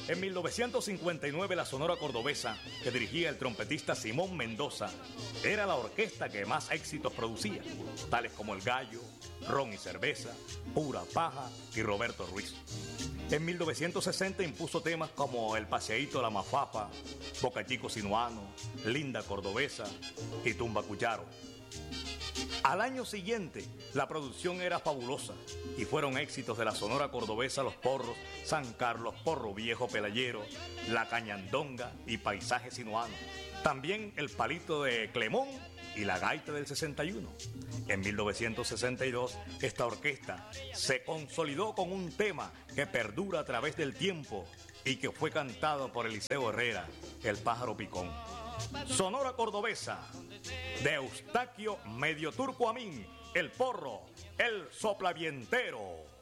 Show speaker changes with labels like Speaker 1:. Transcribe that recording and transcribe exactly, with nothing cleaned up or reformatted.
Speaker 1: En mil novecientos cincuenta y nueve, la Sonora Cordobesa, que dirigía el trompetista Simón Mendoza, era la orquesta que más éxitos producía, tales como El Gallo, Ron y Cerveza, Pura Paja y Roberto Ruiz. En mil novecientos sesenta impuso temas como El Paseíto La Mafapa, Boca Chico Sinuano, Linda Cordobesa y Tumba Cuyaro. Al año siguiente, la producción era fabulosa y fueron éxitos de la Sonora Cordobesa Los Porros, San Carlos, Porro Viejo Pelayero, La Cañandonga y Paisaje Sinuano. También El Palito de Clemón y La Gaita del sesenta y uno. En mil novecientos sesenta y dos, esta orquesta se consolidó con un tema que perdura a través del tiempo y que fue cantado por Eliseo Herrera, El Pájaro Picón. Sonora Cordobesa, de Eustaquio Medio Turco Amín, El Porro, El Soplavientero.